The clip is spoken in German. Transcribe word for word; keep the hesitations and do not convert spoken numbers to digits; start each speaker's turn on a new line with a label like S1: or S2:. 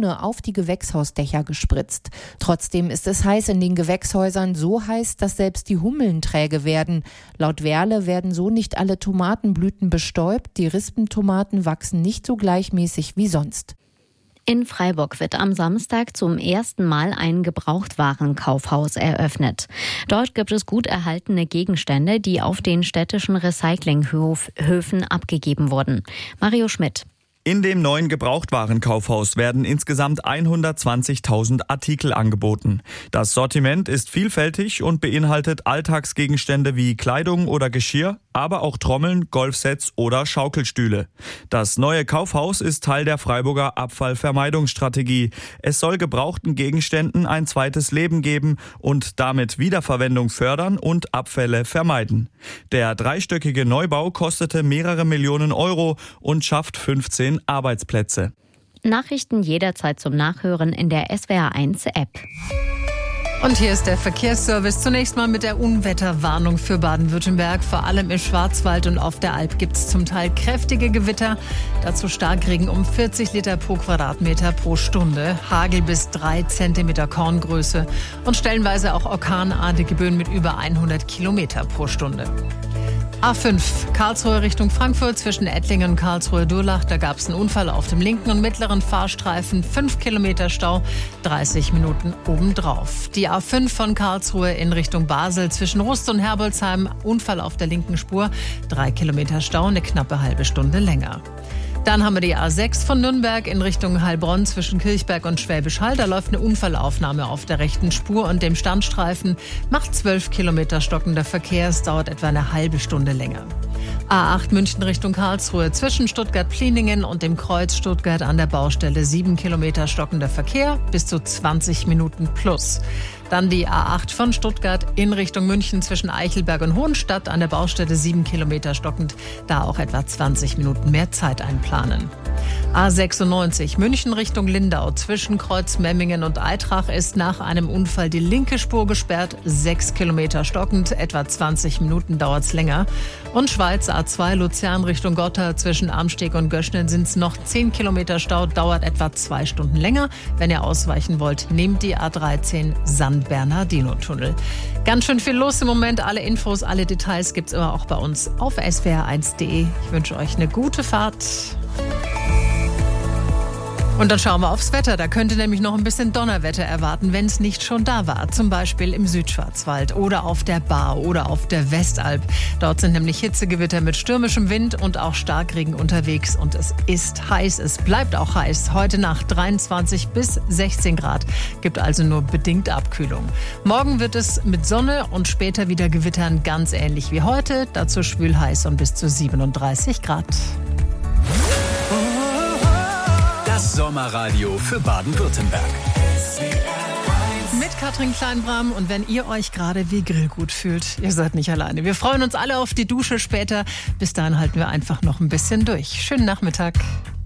S1: Zitrone auf die Gewächshausdächer gespritzt. Trotzdem ist es heiß in den Gewächshäusern, so heiß, dass selbst die Hummeln träge werden. Laut Werle werden so nicht alle Tomatenblüten bestäubt. Die Rispentomaten wachsen nicht so gleichmäßig wie sonst.
S2: In Freiburg wird am Samstag zum ersten Mal ein Gebrauchtwarenkaufhaus eröffnet. Dort gibt es gut erhaltene Gegenstände, die auf den städtischen Recyclinghöfen abgegeben wurden. Mario Schmidt.
S3: In dem neuen Gebrauchtwarenkaufhaus werden insgesamt hundertzwanzigtausend Artikel angeboten. Das Sortiment ist vielfältig und beinhaltet Alltagsgegenstände wie Kleidung oder Geschirr, aber auch Trommeln, Golfsets oder Schaukelstühle. Das neue Kaufhaus ist Teil der Freiburger Abfallvermeidungsstrategie. Es soll gebrauchten Gegenständen ein zweites Leben geben und damit Wiederverwendung fördern und Abfälle vermeiden. Der dreistöckige Neubau kostete mehrere Millionen Euro und schafft fünfzehn Arbeitsplätze.
S2: Nachrichten jederzeit zum Nachhören in der S W R eins App.
S4: Und hier ist der Verkehrsservice. Zunächst mal mit der Unwetterwarnung für Baden-Württemberg. Vor allem im Schwarzwald und auf der Alp gibt es zum Teil kräftige Gewitter. Dazu Starkregen um vierzig Liter pro Quadratmeter pro Stunde. Hagel bis drei Zentimeter Korngröße. Und stellenweise auch orkanartige Böen mit über hundert Kilometer pro Stunde. A fünf, Karlsruhe Richtung Frankfurt zwischen Ettlingen und Karlsruhe-Durlach. Da gab es einen Unfall auf dem linken und mittleren Fahrstreifen. fünf Kilometer Stau, dreißig Minuten obendrauf. Die A fünf von Karlsruhe in Richtung Basel zwischen Rust und Herbolzheim. Unfall auf der linken Spur. drei Kilometer Stau, eine knappe halbe Stunde länger. Dann haben wir die A sechs von Nürnberg in Richtung Heilbronn zwischen Kirchberg und Schwäbisch Hall. Da läuft eine Unfallaufnahme auf der rechten Spur und dem Standstreifen. Macht zwölf Kilometer stockender Verkehr. Es dauert etwa eine halbe Stunde länger. A acht München Richtung Karlsruhe zwischen Stuttgart-Pliningen und dem Kreuz Stuttgart an der Baustelle. sieben Kilometer stockender Verkehr, bis zu zwanzig Minuten plus. Dann die A acht von Stuttgart in Richtung München zwischen Eichelberg und Hohenstadt an der Baustelle. sieben Kilometer stockend, da auch etwa zwanzig Minuten mehr Zeit einplanen. A sechsundneunzig München Richtung Lindau zwischen Kreuz Memmingen und Eitrach ist nach einem Unfall die linke Spur gesperrt. sechs Kilometer stockend, etwa zwanzig Minuten dauert's länger. Und Schweiz A zwei Luzern Richtung Gotha zwischen Amsteg und Göschnen sind es noch zehn Kilometer Stau, dauert etwa zwei Stunden länger. Wenn ihr ausweichen wollt, nehmt die A dreizehn San Bernardino-Tunnel. Ganz schön viel los im Moment. Alle Infos, alle Details gibt's immer auch bei uns auf S W R eins punkt de. Ich wünsche euch eine gute Fahrt. Und dann schauen wir aufs Wetter. Da könnte nämlich noch ein bisschen Donnerwetter erwarten, wenn es nicht schon da war. Zum Beispiel im Südschwarzwald oder auf der Baar oder auf der Westalb. Dort sind nämlich Hitzegewitter mit stürmischem Wind und auch Starkregen unterwegs. Und es ist heiß, es bleibt auch heiß. Heute Nacht dreiundzwanzig bis sechzehn Grad. Gibt also nur bedingt Abkühlung. Morgen wird es mit Sonne und später wieder Gewittern ganz ähnlich wie heute. Dazu schwül heiß und bis zu siebenunddreißig Grad.
S5: Das Sommerradio für Baden-Württemberg.
S4: Mit Katrin Kleinbram, und wenn ihr euch gerade wie Grillgut fühlt, ihr seid nicht alleine. Wir freuen uns alle auf die Dusche später. Bis dahin halten wir einfach noch ein bisschen durch. Schönen Nachmittag.